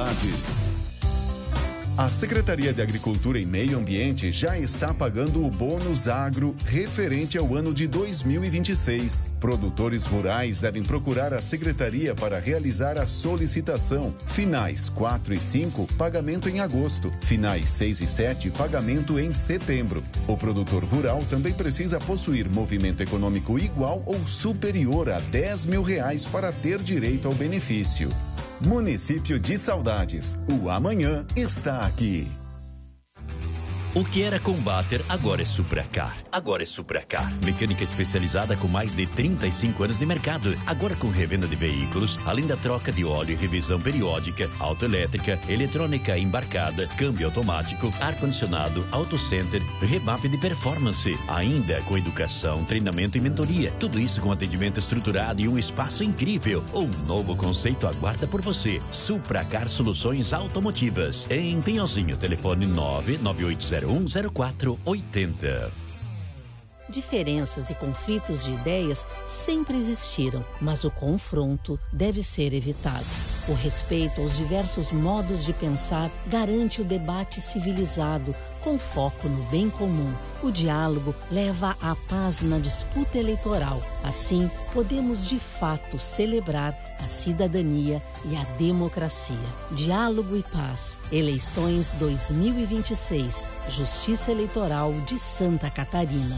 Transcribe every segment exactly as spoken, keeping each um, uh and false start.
Saudades. A Secretaria de Agricultura e Meio Ambiente já está pagando o bônus agro referente ao ano de dois mil e vinte e seis. Produtores rurais devem procurar a Secretaria para realizar a solicitação. Finais quatro e cinco, pagamento em agosto. Finais seis e sete, pagamento em setembro. O produtor rural também precisa possuir movimento econômico igual ou superior a dez mil reais para ter direito ao benefício. Município de Saudades, o amanhã está aqui. O que era Combater agora é Supracar. Agora é Supracar. Mecânica especializada com mais de trinta e cinco anos de mercado. Agora com revenda de veículos, além da troca de óleo e revisão periódica, autoelétrica, eletrônica embarcada, câmbio automático, ar-condicionado, autocenter, remap de performance. Ainda com educação, treinamento e mentoria. Tudo isso com atendimento estruturado e um espaço incrível. Um novo conceito aguarda por você. Supracar Soluções Automotivas. Em Pinhalzinho, telefone nove nove oito zero um zero quatro oito zero. Diferenças e conflitos de ideias sempre existiram, mas o confronto deve ser evitado. O respeito aos diversos modos de pensar garante o debate civilizado, com foco no bem comum. O diálogo leva à paz na disputa eleitoral. Assim, podemos de fato celebrar a cidadania e a democracia. Diálogo e paz. Eleições dois mil e vinte e seis. Justiça Eleitoral de Santa Catarina.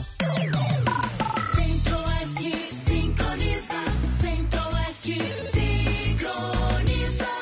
Centro-Oeste sincroniza. Centro-Oeste sincroniza.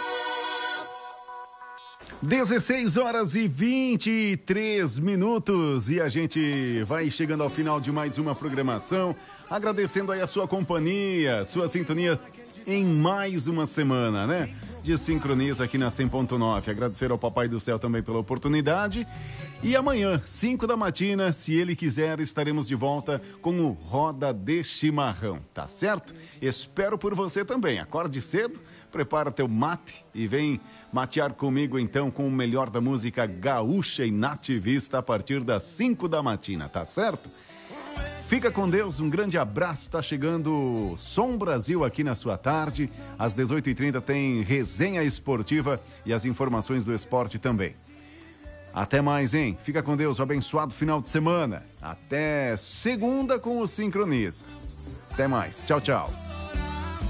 dezesseis horas e vinte e três minutos e a gente vai chegando ao final de mais uma programação, agradecendo aí a sua companhia, sua sintonia em mais uma semana, né? De Sincroniza aqui na cem ponto nove. Agradecer ao Papai do Céu também pela oportunidade. E amanhã, cinco da matina, se ele quiser, estaremos de volta com o Roda de Chimarrão, tá certo? Espero por você também. Acorde cedo, prepara teu mate e vem matear comigo então com o melhor da música gaúcha e nativista a partir das cinco da matina, tá certo? Fica com Deus, um grande abraço, tá chegando Som Brasil aqui na sua tarde, às dezoito e trinta tem resenha esportiva e as informações do esporte também. Até mais, hein? Fica com Deus, um abençoado final de semana. Até segunda com o Sincroniza. Até mais, tchau, tchau.